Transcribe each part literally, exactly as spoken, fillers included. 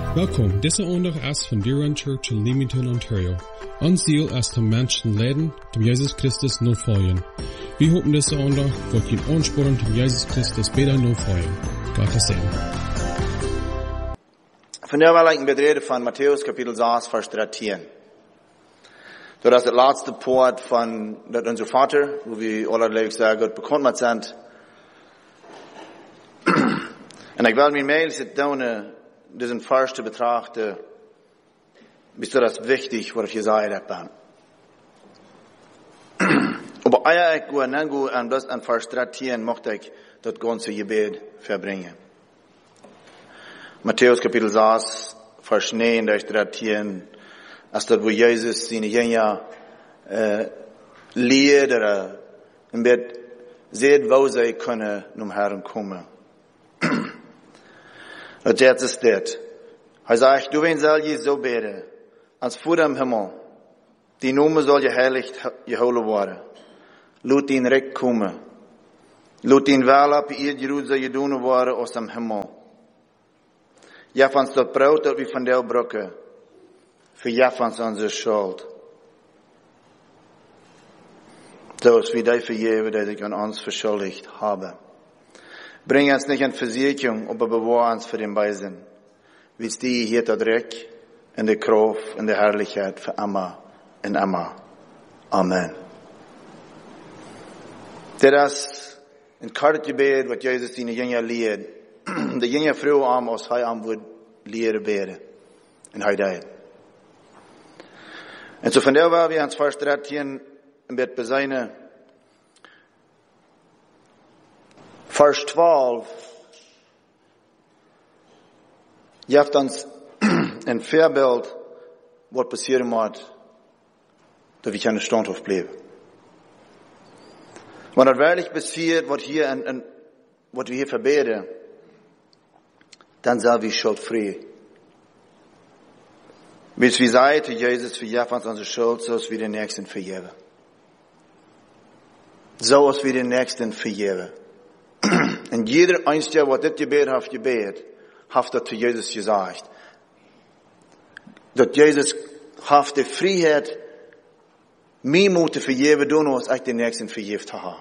Welkom, deze zondag is van Deer Run Church in Leamington, Ontario. Ons ziel is om mensen leiden, om Jezus Christus navolgen. We hopen deze zondag wordt je aansporen om Jezus Christus beter navolgen. Gottes Segen. Vandaag wil ik een bedreden van Matthäus kapitel zes, vers dertien. Dat is het laatste poort van dat onze Vater, wo we allerlei sehr gut bekannt met zijn. En ik wil mijn mail zitten doen, diesen Vers te betrachten, bis das wichtig, wat ik gezegd heb. Aber eer ik go nango en das an Vers dertien mochte ik dat ganze Gebet verbringen. Matthäus kapitel zes, vers negen durch dertien, als dat wo Jezus zijn jünger uh, leerde, en bet zeet waar zij kunnen naar Herren komen. Dat jetzt ist dit. Hij zegt, du wen zal je zo beten, als Vader im Himmel, die Name soll geheiligt gehouden worden. Laat dien Recht komen. Laat dien wel op ihr Jerusalem gedaan worden aus dem Himmel. Ja, van dat brood dat we van jou brokken, verjeffens onze schuld. Zoals we die vergeven, die zich aan ons verschuldigd hebben. Bring uns nicht in Versicherung, aber bewahr uns für den Beisen. Wie die hier der Dreck, in der Kraft, in der Herrlichkeit für immer und immer. Amen. Das ist ein kartes Gebet, was Jesus seine Jünger lehrt. Die Jünger früher am aus Hei am wird lehren beten. Und Hei dein. Und so von der war wir ans Vers dertien im Bett beseine. Vers twaalf geeft ons een voorbeeld wat passeren moet, dat we kunnen standhaft blijven. Want het werkelijk passiert, wat hier en, en wat we hier verbeden, dan zijn we schuldvrij. Wie we zeiden te Jezus, vergeef ons onze schuld, zoals we de nächsten vergeven. Zoals we de nächsten vergeven. En jeder einste, wat dit gebed heeft gebed, heeft dat te Jezus gezegd. Dat Jezus heeft de vrijheid, mij moeten vergeven doen, als ik de nächsten vergeeft heb.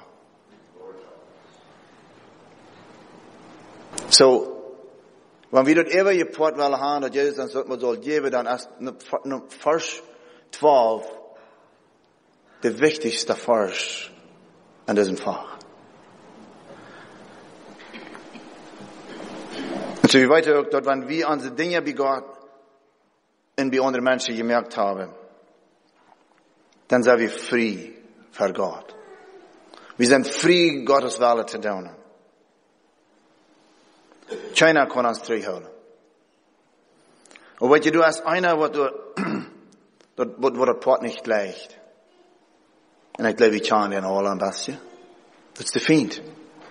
So, wenn wir dat ever geport willen haben, dat Jezus ons dat maar zal geven, dan is vers twaalf de wichtigste vers in diesem Fach. Und so wie weiter auch dort, wenn wir unsere Dinge bei Gott und bei anderen Menschen gemerkt haben, dann sind wir frei für Gott. Wir sind frei, Gottes Wille zu tun. Keiner kann uns zurückhalten. Und weißt du, du hast einer, was du, wo das Port nicht leicht. Und ich glaube, ich kann den alle ein bisschen. Das ist der Feind.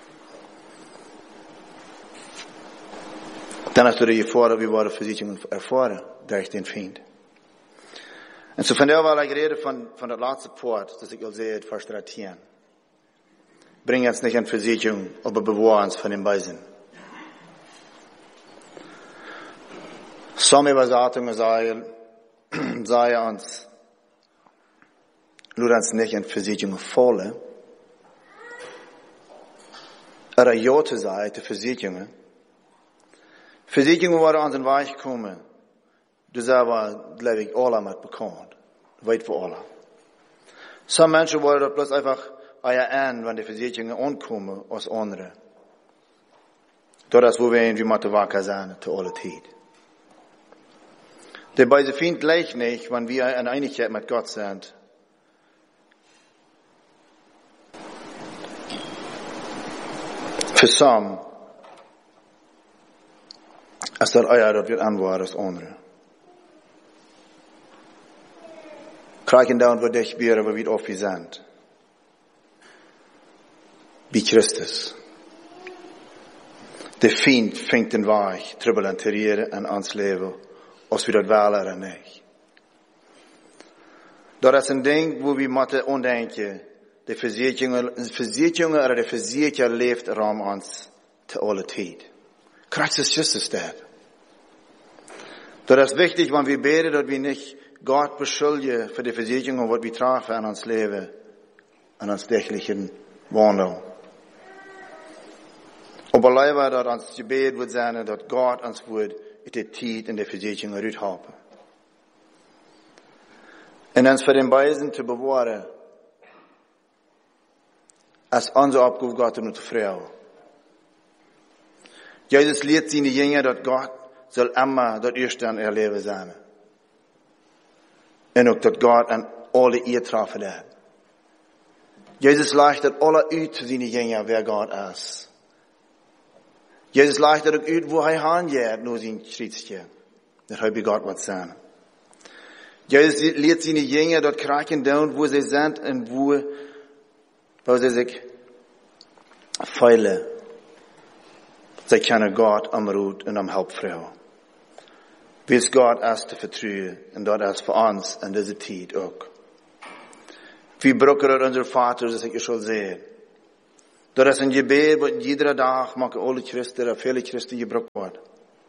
Dan hast du die Gefahr, wie wahre Versicherungen erfahren, durch den Feind. Und so von der war ich rede von, von der letzten Port, das ich al sehe, Vers dertien. Bring uns nicht in Versicherung, aber bewahr uns von dem Beisen. Some Übersetzungen sagen, sei uns, lud uns nicht in Versicherung fallen, oder ja zu sein, die Versicherungen, Versicherungen waren an den Weg gekommen. Dus daar war, glaube ich, alle mit bekannt. Weit für alle. Some Menschen wollen das bloß einfach eher an, wenn die Versicherungen ankommen, als andere. Das ist, wo wir irgendwie mit der Wacker sein, zu aller Zeit. Der beide Feind gleich nicht, wenn wir in Einigkeit mit Gott sind. Für some, als dat eier dat weer aanwaar als andere. Krijgen dan wat dich bieren, waar we het of je zijn. Bij Christus. De Feind vindt een weg, trubbel en terreren en ons leven, als we dat willen en niet. Dat is een ding, waar we moeten ondenken, de verzekeringen, verzekeringen, de verzekering leeft rond ons te alle tijd. Christus is dat. Dat is wichtig, want we beten dat we niet Gott beschuldigen voor de verzekeringen wat we tragen aan ons leven, aan ons dagelijkse wandel. Aber leider dat ons gebed wordt zijn dat Gott ons wordt uit de tijd en de verzekeringen uithelpen. En ons voor den Beisen te bewaren, als onze opgave Gott en te vrouwen. Jezus leert zijn Jünger dat Gott soll immer dat eerste aan erleven zijn. En ook dat Gott aan alle eer treffen heeft. Jezus legt dat alle uit zu zijn Jünger, wer Gott is. Jezus legt dat ook uit, wo hij handjeert, nur zijn schriftje. Dat hij bij Gott wat zijn. Jezus leert zijn Jünger dat kraken doen, wo sie sind en wo, wo sie sich feilen. Sie kennen Gott am Rut und am Hauptfrau. Wie es Gott ist zu vertrauen, und dat ist für uns in dieser Zeit auch. Wie brücken dat unser Vater, das ich schon sehe. Dat ist ein Gebet, was jeder Tag machen alle Christen, oder viele Christen gebrückt wird.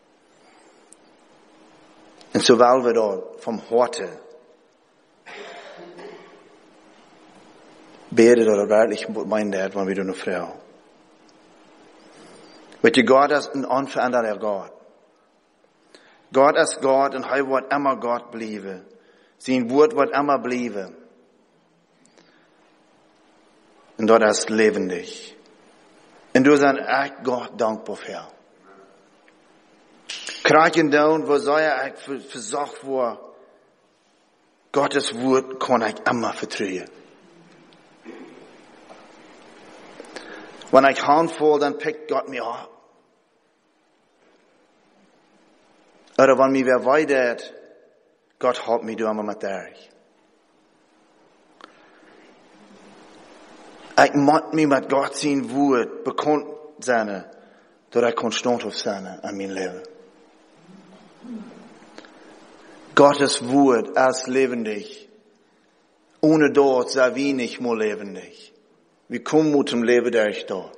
Und so weil wir dort vom Horte beten, dat wirklich mein Dad, wenn wir eine Frau. Weet je, Gott ist ein unveränderlicher Gott. Gott ist Gott und er wird immer Gott bleiben. Sein Wort wird immer bleiben. Und dort ist lebendig. Und du sind echt Gott dankbar für. Kraken down, wo sei er echt versucht wurde, Gottes Wort kann ich immer vertrauen. Wenn ich handvoll, dann pickt Gott mich ab. Oder wenn mir wer weidert, Gott helpt mich immer mit durch. Ich muss mich mit Gott sein Wort bekannt sein, dass ich konstant auf sein an mein Leben. Gottes Wort ist lebendig. Ohne dort sei wir nicht mehr lebendig. Wir kommen mit dem Leben durch dort.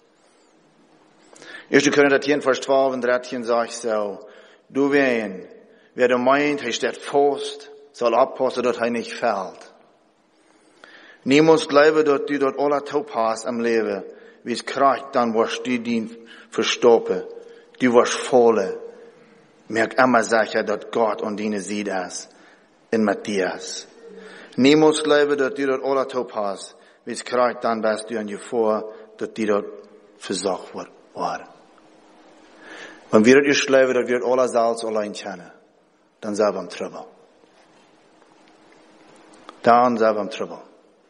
erster Korinther zehn, Vers zwölf und dreizehn sagt so, du wen, wer der meint, er steht fest, soll abpassen, dass er nicht fällt. Niemand glauben, dass du dort alle Taub hast am Leben, wie es kracht, dann wirst du den verstoppen. Du wirst voll. Merk immer sicher, dass Gott und deine sieht es in Matthias. Niemand glauben, dass du dort alle Taub hast, wie es kracht, dann bist du an dir vor, dass die dort versorgt werden. Wenn wir das glauben, dass wir alle Salz allein kennen, dann sind wir im Trouble. Dann sind wir im Trouble.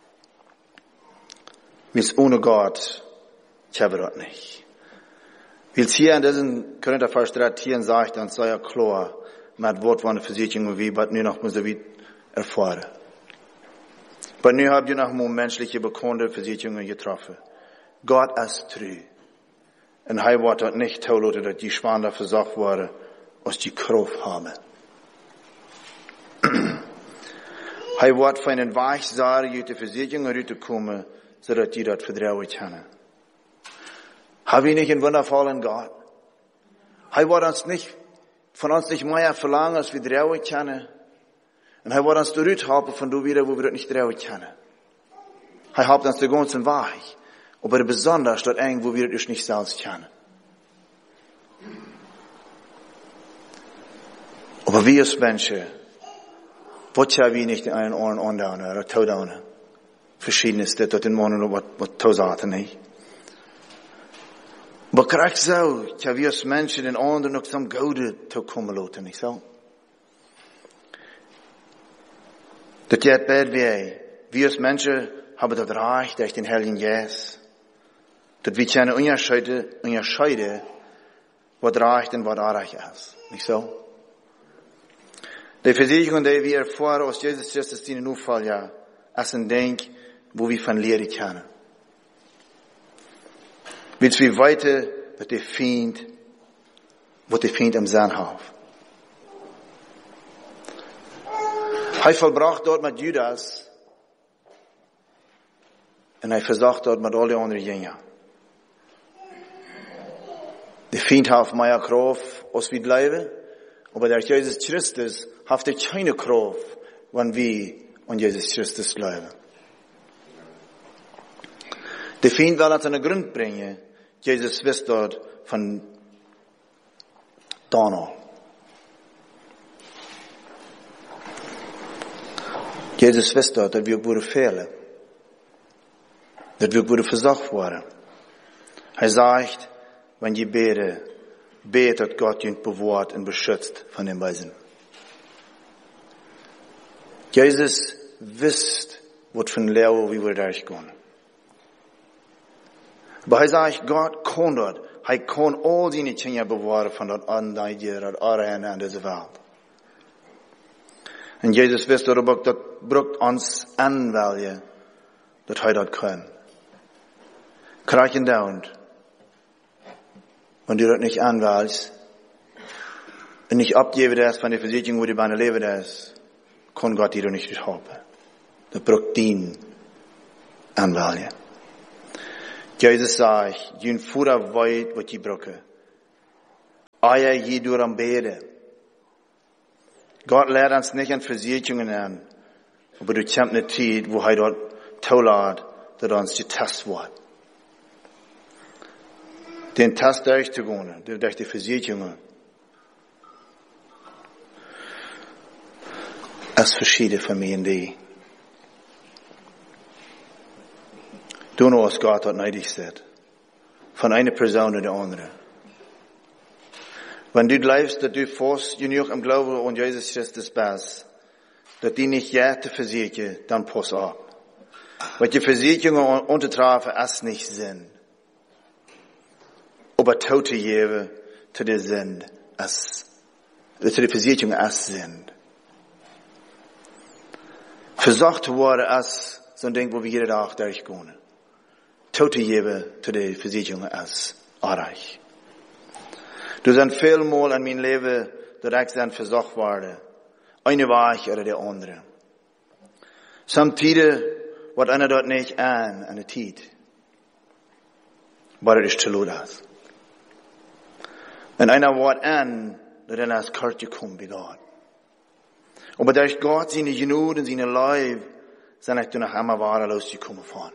Wir sind ohne Gott, kennen wir das nicht. Wie es hier in diesem Korinther Vers dreizehn sagt, dann sei ja klar, mit Wort von der Versicherung, wie, was nur noch muss er erfahren. Aber nun habt ihr noch mal menschliche bekannte Versicherungen getroffen. Gott ist treu. Und er wird dort nicht zulassen, dass die Schwander versorgt worden, aus die Kraft haben. Er wird für einen Weichsager aus der Versicherung rauskommen, sodass die dort vertrauen können. Haben wir nicht einen wundervollen Gott? Er wird uns nicht, von uns nicht mehr verlangen, als wir trauen können. Und er wird uns zurückhalten von du wieder, wo wir das nicht trauen können. Er hat uns den ganzen Weg. Aber besonders dort eng, wo wir das nicht selbst kennen. Aber wir als Menschen, was ja wir nicht in einen Ohren andauern oder taudauern. Verschiedenes, das dort in Monen, was, was tausaten nicht. Aber krieg so, ja wir als Menschen den anderen noch zum Gaude zu kommen lassen, nicht so? Das geht bad wie, wir als Menschen haben das Reich durch den Heiligen Geist. Dat we kunnen onderscheiden, onderscheiden wat recht en wat onrecht is. Niet zo? De verzekering die we ervaren als Jezus Christus in nu val, ja, is een denk wo we van leren kunnen. Weet we weten dat de vriend, wat de vriend am zijn heeft. Hij volbracht dort met Judas en hij verzocht dort met alle andere Jünger. De vriend heeft mij kracht als we blijven, Aber durch Jesus Christus haft er keine Kraft, wenn wir an Jesus Christus glauben. Der Feind will uns an den Grund bringen, Jesus wisst dort von Donald. Jesus wisst dort, dass wir worden fehlen. Dass wir worden versucht worden. Er sagt, wenn je bete, betet Gott ihn bewahrt und beschützt von dem Weisen. Jesus wisst, was für ein Leben wie wir durchgehen. Aber er sagt, Gott kann dort. Er kann all seine Dinge bewahren von dort an, dort an dieser Welt. Und Jesus wisst darüber, dass braucht uns anwählen, dass er dort kann. Kraken down. Wenn du das nicht anwählst und nicht abgeben das von der Versicherung, wo du bei Leben ist, kann Gott dir nicht helfen. Das braucht ihn anwählen. Jesus sagt, jün Fuhrer weit, was die brauchen. Eier je durch am Bede. Gott lehrt uns nicht an Versicherungen an, aber du kämpfst eine Zeit, wo er dort zulässt, dass uns getestet wird. Den Test durchzugehen, durch die Versicherungen. Es verschiedene von mir und die. Du nur, was Gott hat neidig sagt. Von einer Person oder der andere. Wenn du glaubst, dass du fast genug im Glauben an Jesus Christus bist, dass die nicht jede versichern, dann pass auf. Weil die Versicherungen untertrafen es nicht sind. Aber Tote geben zu der Sinn, es, zu der Versicherung es sind. Versucht wurde es, so ein Ding, wo wir jeden Tag durchgehen. Tote geben zu der Versicherung es erreicht. Du sind viel mal in mein Leben, dass ich dann versucht wurde. Eine war ich oder der andere. Samtidig wird einer dort nicht an, an der Zeit. Aber das ist zu laut. Und einer wird an, dass er als Karte kommt wie Gott. Aber durch Gott seine Genüge und seine Leib, sind ich nach einmal wahre losgekommen von.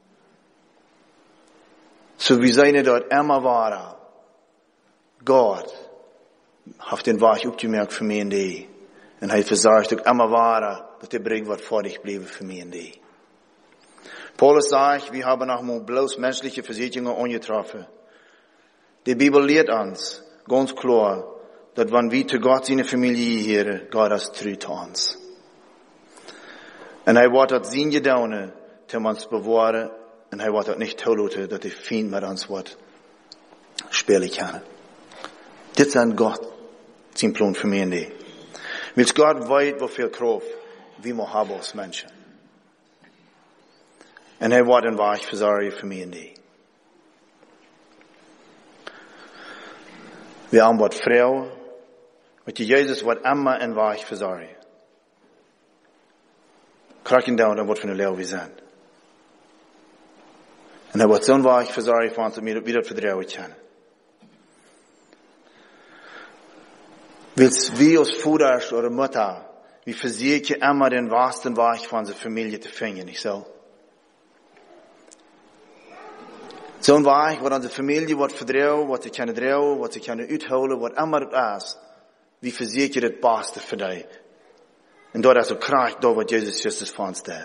So wie seine dort immer wahre. Gott hat den Weg aufgemerkt für mich und die. Und er hat versagt, dass immer wahre, dass der Bring wird vor dich bleiben für mich und die. Paulus sagt, wir haben noch mal bloß menschliche Versicherungen angetroffen. Die Bibel lehrt uns, ganz klar, dass wenn wir zu Gott seine Familie hören, Gott das treu zu uns. Und er wird das seine Gedauene, um uns bewahren, und er wird das nicht zulassen, dass der Feind mit uns wird spielen kann. Das ist Gott, sein Plan für mich und die. Weil Gott weiß, wie viel Kraft wir wir haben als Menschen. Und er wird ein Weg versorgen für mich und die. Wir haben was Frau, mit Jesus wird immer ein Weg versorgen. Kraken down, dann wird von der Lehre wir sind. Und er wird so ein Weg versorgen für uns, dass wir wieder vertrauen können. Willst wir als Vater oder Mutter, wir versuchen immer den wahrsten Weg von unserer Familie zu finden, nicht so? So ein Weg, wo unsere Familie wird vertrauen, was sie können trauen, was sie können uitholen, was immer das ist. Wir versuchen das Beste für dich. Und dort ist so kracht, da was Jesus Christus von uns tut.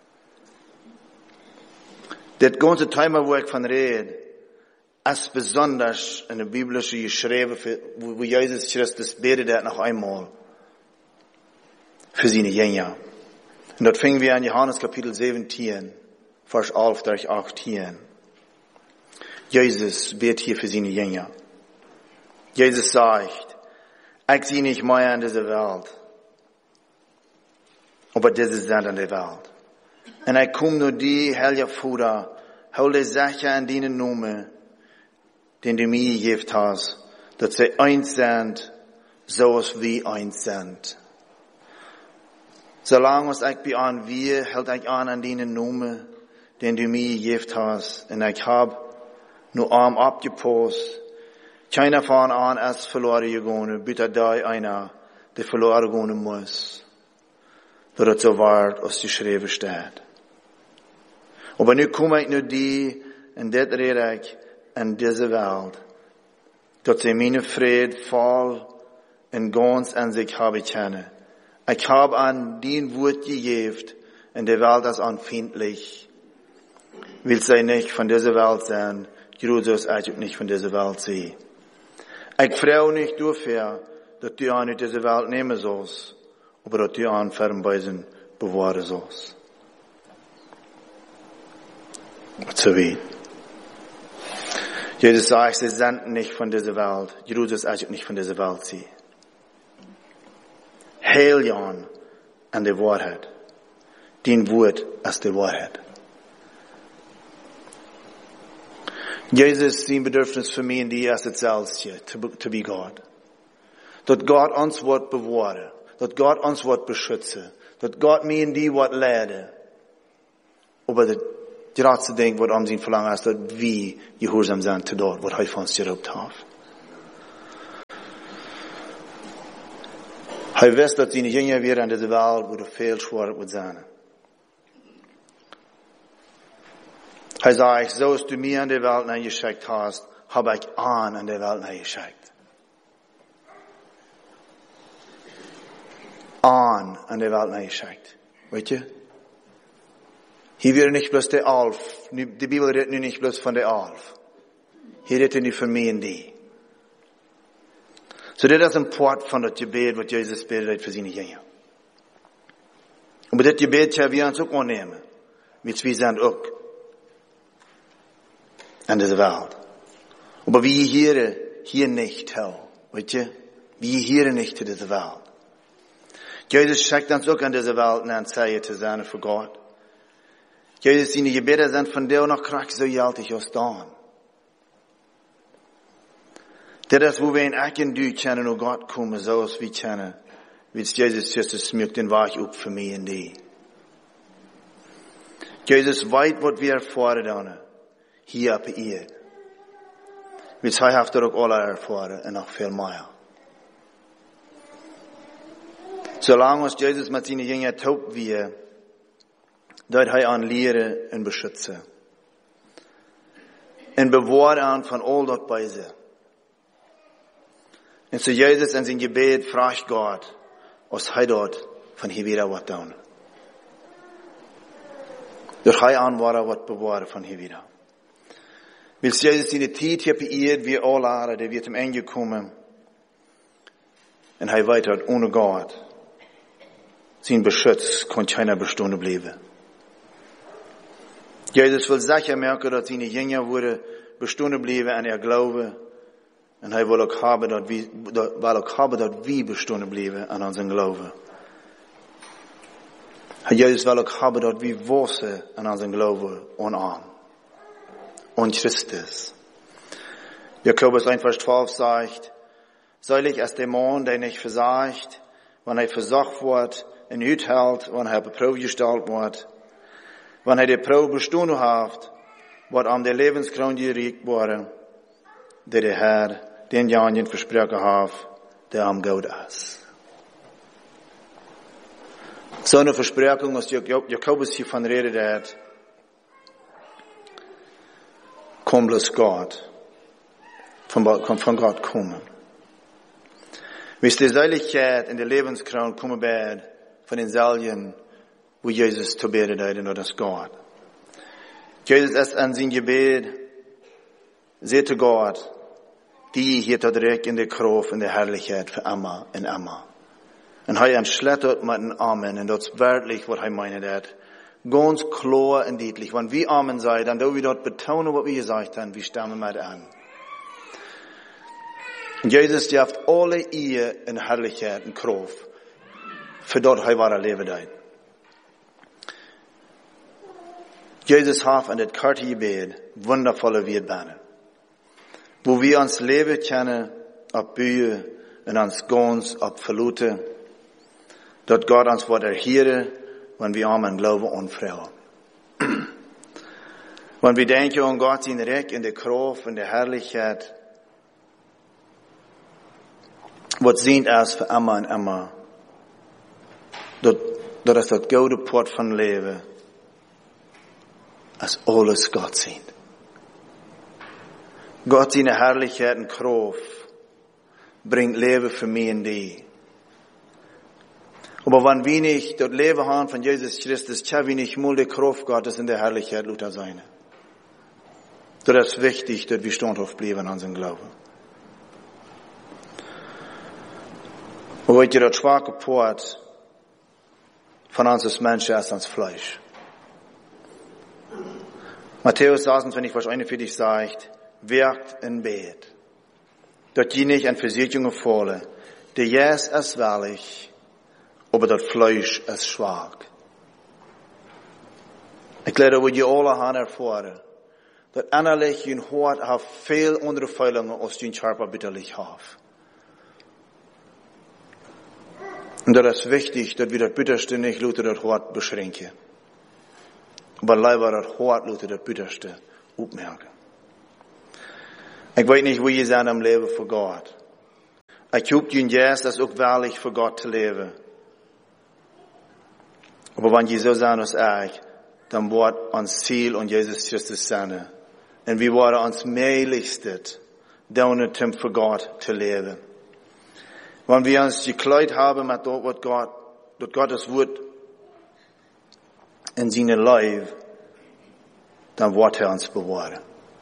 Das ganze Thema, wo ich von rede, ist besonders in der Bibel geschrieben, wo Jesus Christus betet hat noch einmal für seine Jünger. Und dort fingen wir an Johannes Kapitel siebzehn, Vers elf durch achtzehn. Jesus betet hier für seine Jünger. Jesus sagt, ich sehe nicht mehr an dieser Welt, aber diese sind an der Welt. Und ich komme nur die, Herr Vater, hol die Sache an deinen Namen, den du mir gegeben hast, dass sie eins sind, so als wir eins sind. Solange es ich bei an wir, hält ich an an deinen Namen, den du mir gegeben hast, und ich hab nur arm abgepasst, Keiner van aan is verloren gegaan, buiten die einer, die verloren gaan muss. Dat het zo waard als geschreven staat. Maar nu kom ik nu die, en dit red ik, in deze wereld, dat ze mijn vrede vol en ganz an zich hebben kennen. Ik heb aan die woord gegeven, en de wereld is aanvriendelijk. Wil zij niet van deze wereld zijn, Jezus ook niet van deze wereld zijn. Ik vraag niet dafür, dat du aan uit deze wereld nemen sollst, aber dat du aan fernweisen bewaren sollst. Wat zo weet. Jezus sagt, sie sind nicht von dieser Welt. Jesus ist nicht von dieser Welt. Sie. Heil Jan an der Wahrheit. Dein Wort ist die Wahrheit. Jesus, sein Bedürfnis für mich in die erste Zeltje, to, to be God. Dat Gott uns Wort bewahren. Dat Gott uns Wort beschützen. Dat Gott mir in die Wort lehre. Aber das grootste ding wat om zijn verlangen is dat we gehoorzaam zijn te dat wat hij van ons geroopt heeft. Hij wist dat zijn jongen weer in deze wereld waar er veel zwaar moet zijn. Hij zei, zoals du mir in de wereld naar geschickt hast, heb ik aan in de wereld naar geschickt. Aan in de wereld naar geschickt. Weet je? Hier wird nicht bloß der Alf. Die Bibel redet nu nicht bloß von der Alf. Hier redet nu von mir und die. So das ist ein Part von das Gebet, was Jesus betet für seine Jünger. Und bei das Gebet können wir uns auch annehmen. Wir sind auch in dieser Welt. Aber wir hier, hier nicht, Herr. Weißt du? Wir hier nicht in dieser Welt. Jesus schickt uns auch in dieser Welt, ein Zeichen zu sein für Gott. Jesus, seine Gebete sind von dir noch krank so jaltig als dann. Das ist, wo wir in Ecken du kennen und Gott kommen, so als wir kennen, wie es Jesus Christus schmückt den Weg up für mich und die. Jesus weiß, was wir erfahren, hier auf ihr. Wie es er hat auch alle erfahren und noch viel mehr. Solange uns Jesus mit seinen Jüngern taub wir, dat hij aan leren en beschützen. En bewahren von all dat Beise. Und so Jesus in sein Gebet fragt Gott, was hij dort von hier wieder wat doen. Dat hij aan waar wat bewahren von hier wieder. Wil Jesus in de tijd hier beëerd, wie alle, der wird am Ende kommen. Und hij weet dat ohne Gott, sein Beschütz kann keiner bestehen bleiben. Jesus will sicher merken, dass seine Jünger wurde bestehen bleiben an ihr Glaube. Und er will auch haben, dass wir, will auch haben, dass wir bestehen bleiben an unserem Glaube. Jesus will auch haben, dass wir wachsen an unserem Glaube und an. Und Christus. Jakobus eins Vers zwölf sagt, selig ist der Mann, der nicht versagt, wenn er versucht wird, und uithält, wenn er beprobt gestellt wird. Wenn er die Probe bestanden hat, wird am der Lebenskroon gericht worden, der der Herr den Janjen versprochen hat, der am Gott ist. So eine Versprechung, was Jakobus hiervon redet hat, kommt bloß Gott, von, von Gott kommen. Wie die Seligkeit in der Lebenskroon kommen wird, von den Salien, wo Jesus zu beten hat, und das Gott. Jesus ist an sein Gebet, seht Gott, die hier direkt in der Kraft, in der Herrlichkeit für immer und immer. Und er entschlägt mit einem Amen, und das ist wörtlich, was er meint hat. Ganz klar und deutlich. Wenn wir Amen sagen, dann dürfen wir dort betonen, was wir gesagt haben, wir stimmen mit an. Und Jesus darf alle Ehe in Herrlichkeit und Kraft, für dort er war Leben hat. Jesus hat in das karte Gebet wundervolle Wirbahnen, wo wir uns Leben kennen, ab Bühe und uns ganz ab Verlute, dort Gott uns wird erhören, wenn wir an Glauben und Frau. Wenn wir denken an Gott in Reck, in der Kraft, in der Herrlichkeit, wat zien is voor immer en immer. Dat, dat is dat gouden poort van leven. Als alles Gott zien. Gott zijn herrlichheid en kracht bringt leven voor mij en die. Aber wenn wir nicht das Leben haben von Jesus Christus, tja, wir nicht mal die Kraft Gottes in der Herrlichkeit Luther sein. Das ist wichtig, dass wir standhaft bleiben an unserem Glauben. Und weil ihr das schwache Port von uns als Menschen ist ans Fleisch. Matthäus sechsundzwanzig, Vers einundvierzig sagt, wirkt in Bett. Dass die nicht an Versicherungen fallen. Der Jes ist wahrlich, aber das Fleisch ist schwach. Ich glaube, wir die alle haben erfahren, dass innerlich ein Hort hat viel andere Fehlungen als den Körper bitterlich hat. Und das ist wichtig, dass wir das Bitterste nicht Luther das Hort beschränken. Aber leider das Hort Luther das Bitterste aufmerken. Ich weiß nicht, wo ihr seid am Leben für Gott. Ich hoffe, ihr jetzt das auch wahrlich für Gott zu leben. Aber wenn ihr so sein als ich, dann wird uns Ziel und Jesus Christus sein. Und wir werden uns mehrlichstet, dauernd für Gott zu leben. Wenn wir uns gekleidet haben mit dem, was Gott, das Gottes Wort in seinem Leben, dann wird er uns bewahren.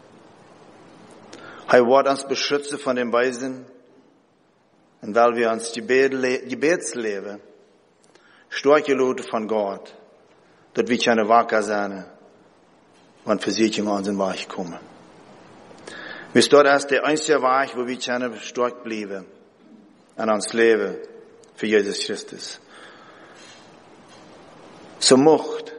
Er wird uns beschützen von dem Weisen, und weil wir uns Gebetsleben starke Leute von Gott, dass wir keine wacker sein, wenn Versicherungen an den Weg kommen. Wir dort ist der einzige Weg, wo wir keine stark bleiben, an uns Leben für Jesus Christus. So macht,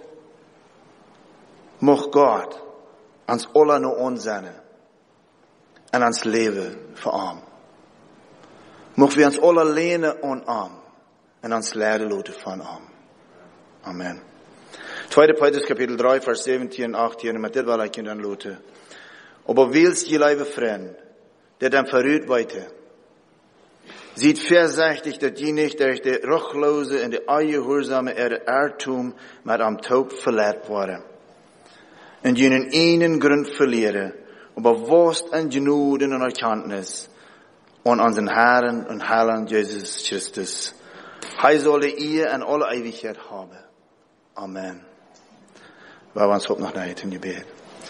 macht Gott uns alle nur unseine, an uns Leben verarmen. Mocht wir uns alle lehnen und arm. En ons leiden laten van hem. Amen. Tweede Petrus kapitel drei, vers zeventien en achttien. En met dit wil ik je dan laten. Aber willst je lieve vriend, der dan verruht weiter. Ziet voorzichtig dat je niet durch de ruchloze en de eierhoorzame Irrtum met am Taub verleiht worden. En je een enen grund verlieren, aber was en genuden en erkenntnis an unseren Herrn und Heiland Jesus Christus. Hij solle ihr en alle Ewigkeit haben. Amen. Wij ons op nog naar het in gebed.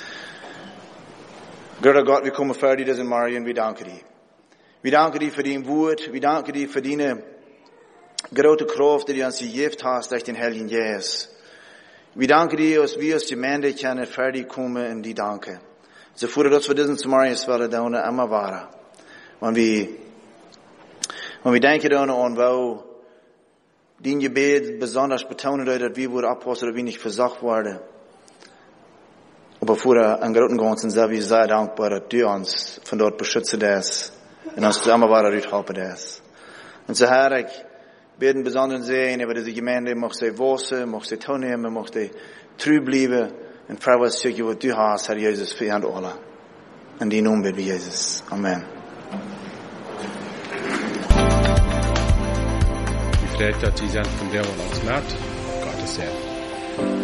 Grote Gott, wir kommen vor dir, diesen Morgen, wir danken dir. Wir danken dir für dein Wort, wir danken dir für deine große Kraft, die du uns gegeben hast durch den Heiligen Geist. Wir danken dir, dass wir als Gemeinde können fertig kommen in die Danke. So fuhr das für diesen Morgen, es war da immer wahr. Wenn wir, wenn wir denken da an, wo dein Gebet besonders betonen, dass wir wurden Apostel, dass wir nicht versagt wurden. Aber vor einem großen Ganzen sind wir sehr dankbar, dass du uns von dort beschützt hast und uns zusammen war, dass du helfen hast. Und so, Herr, ich bete einen besonderen Segen über diese Gemeinde, möchte sie wachsen, möchte sie teilnehmen, möchte sie treu bleiben und frei was Stückchen, was du hast, Herr Jesus, für uns alle. In die Namen beten wir Jesus. Amen. Die Freude, dass Sie sind von der, was uns macht, Gottes Segen.